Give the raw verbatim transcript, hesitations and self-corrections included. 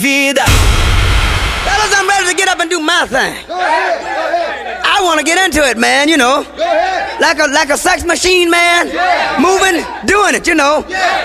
Vida. Fellas, I'm ready to get up and do my thing. Go ahead, go ahead. I want to get into it, man, you know. Go ahead. Like a like a sex machine, man. Yeah. Moving, doing it, you know. Yeah.